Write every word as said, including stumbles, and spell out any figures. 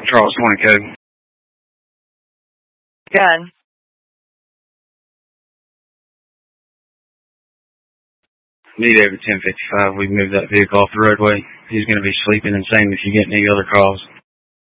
Charles twenty code. Good. Need over ten fifty-five. We've moved that vehicle off the roadway. He's going to be sleeping insane if you get any other calls.